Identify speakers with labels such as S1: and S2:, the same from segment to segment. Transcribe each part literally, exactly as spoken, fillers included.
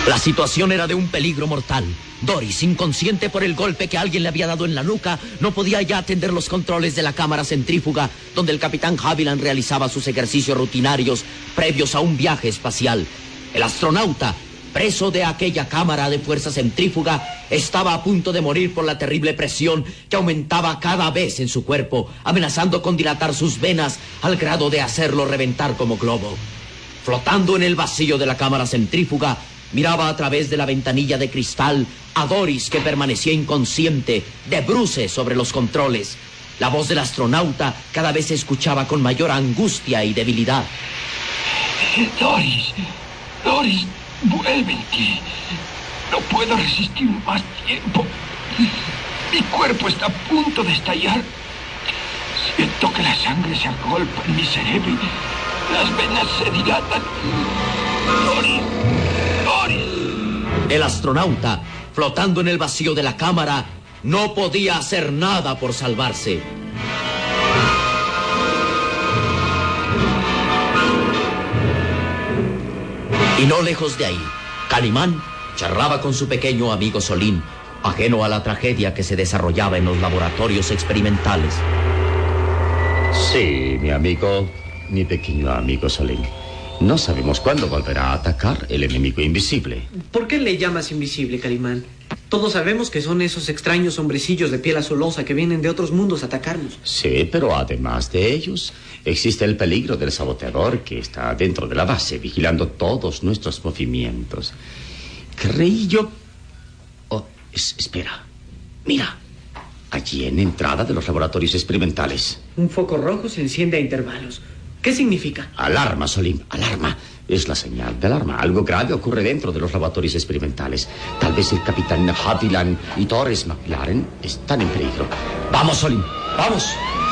S1: La situación era de un peligro mortal. Doris, inconsciente por el golpe que alguien le había dado en la nuca, no podía ya atender los controles de la cámara centrífuga donde el capitán Haviland realizaba sus ejercicios rutinarios previos a un viaje espacial. El astronauta, preso de aquella cámara de fuerza centrífuga, estaba a punto de morir por la terrible presión que aumentaba cada vez en su cuerpo, amenazando con dilatar sus venas al grado de hacerlo reventar como globo. Flotando en el vacío de la cámara centrífuga, miraba a través de la ventanilla de cristal a Doris, que permanecía inconsciente, de bruces sobre los controles. La voz del astronauta cada vez se escuchaba con mayor angustia y debilidad.
S2: Doris, Doris, vuelve en ti. No puedo resistir más tiempo. Mi cuerpo está a punto de estallar. Siento que la sangre se agolpa en mi cerebro y las venas se dilatan. Doris, Doris.
S1: El astronauta, flotando en el vacío de la cámara, no podía hacer nada por salvarse. Y no lejos de ahí, Calimán charlaba con su pequeño amigo Solín, ajeno a la tragedia que se desarrollaba en los laboratorios experimentales.
S3: Sí, mi amigo, mi pequeño amigo Solín. No sabemos cuándo volverá a atacar el enemigo invisible.
S4: ¿Por qué le llamas invisible, Calimán? Todos sabemos que son esos extraños hombrecillos de piel azulosa que vienen de otros mundos a atacarnos.
S3: Sí, pero además de ellos, existe el peligro del saboteador que está dentro de la base, vigilando todos nuestros movimientos. Creí yo... Oh, es, espera. Mira. Allí en la entrada de los laboratorios experimentales.
S4: Un foco rojo se enciende a intervalos. ¿Qué significa?
S3: Alarma, Solim, alarma. Es la señal de alarma. Algo grave ocurre dentro de los laboratorios experimentales. Tal vez el capitán Haviland y Torres McLaren están en peligro.
S1: Vamos, Solim, vamos.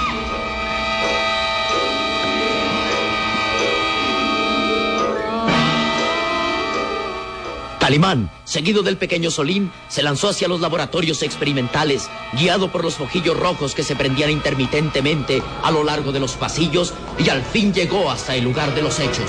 S1: Calimán, seguido del pequeño Solín, se lanzó hacia los laboratorios experimentales, guiado por los fojillos rojos que se prendían intermitentemente a lo largo de los pasillos, y al fin llegó hasta el lugar de los hechos.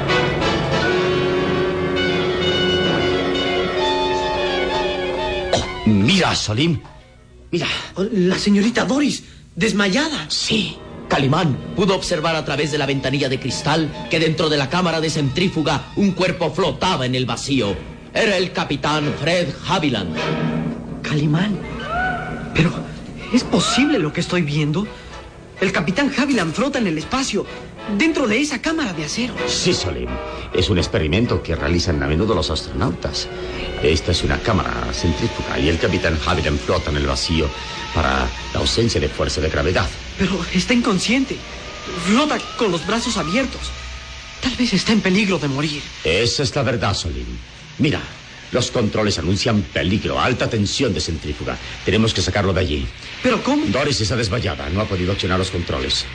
S3: Oh, mira, Solín. Mira.
S4: La señorita Doris, desmayada.
S3: Sí.
S1: Calimán pudo observar a través de la ventanilla de cristal que dentro de la cámara de centrífuga un cuerpo flotaba en el vacío. Era el capitán Fred Haviland.
S4: Calimán. Pero, ¿es posible lo que estoy viendo? El capitán Haviland flota en el espacio, dentro de esa cámara de acero.
S3: Sí, Solim. Es un experimento que realizan a menudo los astronautas. Esta es una cámara centrífuga y el capitán Haviland flota en el vacío para la ausencia de fuerza de gravedad.
S4: Pero está inconsciente. Flota con los brazos abiertos. Tal vez está en peligro de morir.
S3: Esa es la verdad, Solim. Mira, los controles anuncian peligro, alta tensión de centrífuga. Tenemos que sacarlo de allí.
S4: ¿Pero cómo?
S3: Doris está desmayada, no ha podido accionar los controles.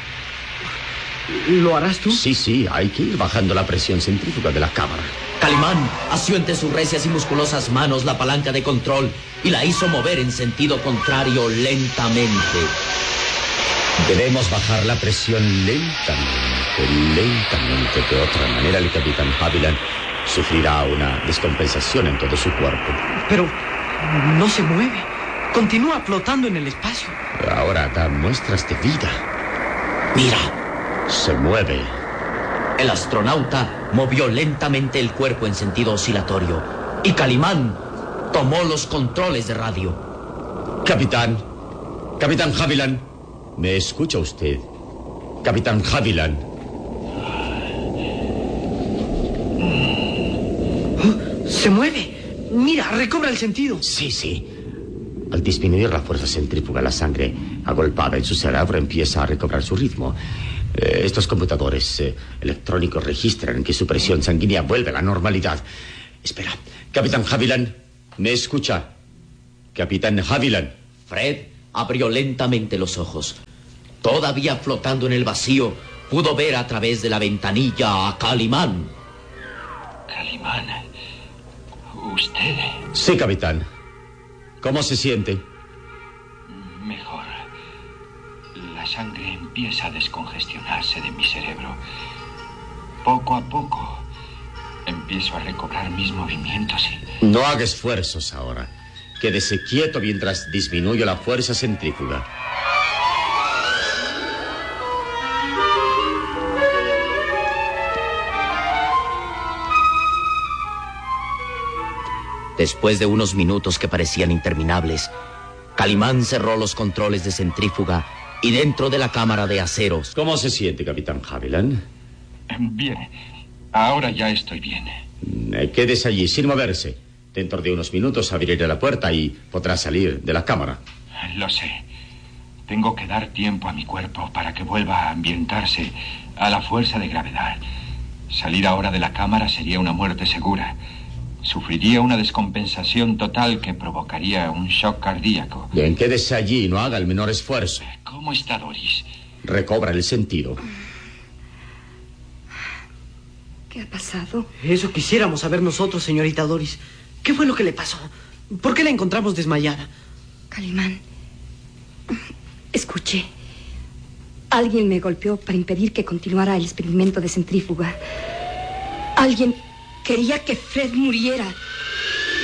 S4: ¿Lo harás tú?
S3: Sí, sí, hay que ir bajando la presión centrífuga de la cámara.
S1: Calimán asió entre sus recias y musculosas manos la palanca de control y la hizo mover en sentido contrario lentamente.
S3: Debemos bajar la presión lentamente, lentamente. De otra manera, el capitán Haviland sufrirá una descompensación en todo su cuerpo.
S4: Pero no se mueve. Continúa flotando en el espacio.
S3: Ahora da muestras de vida.
S1: Mira.
S3: Se mueve.
S1: El astronauta movió lentamente el cuerpo en sentido oscilatorio y Calimán tomó los controles de radio.
S3: Capitán. Capitán Haviland. ¿Me escucha usted? Capitán Haviland.
S4: Oh, se mueve. Mira, recobra el sentido.
S3: Sí, sí. Al disminuir la fuerza centrífuga, la sangre agolpada en su cerebro empieza a recobrar su ritmo. Eh, estos computadores eh, electrónicos registran que su presión sanguínea vuelve a la normalidad. Espera, Capitán Haviland, ¿me escucha? Capitán Haviland.
S1: Fred abrió lentamente los ojos. Todavía flotando en el vacío, pudo ver a través de la ventanilla a Calimán.
S2: Calimán, ¿usted?
S3: Sí, capitán. ¿Cómo se siente?
S2: Mejor. La sangre empieza a descongestionarse de mi cerebro. Poco a poco empieza empiezo a recobrar mis movimientos y...
S3: No haga esfuerzos ahora. Quédese quieto mientras disminuyo la fuerza centrífuga.
S1: Después de unos minutos que parecían interminables, Calimán cerró los controles de centrífuga y dentro de la cámara de aceros...
S3: ¿Cómo se siente, capitán Haviland?
S2: Bien. Ahora ya estoy bien.
S3: Eh, quédese allí, sin moverse. Dentro de unos minutos abriré la puerta y podrá salir de la cámara.
S2: Lo sé. Tengo que dar tiempo a mi cuerpo para que vuelva a ambientarse a la fuerza de gravedad. Salir ahora de la cámara sería una muerte segura. Sufriría una descompensación total que provocaría un shock cardíaco.
S3: Bien, quédese allí y no haga el menor esfuerzo.
S2: ¿Cómo está Doris?
S3: Recobra el sentido.
S5: ¿Qué ha pasado?
S4: Eso quisiéramos saber nosotros, señorita Doris. ¿Qué fue lo que le pasó? ¿Por qué la encontramos desmayada?
S5: Calimán, escuché. Alguien me golpeó para impedir que continuara el experimento de centrífuga. Alguien quería que Fred muriera.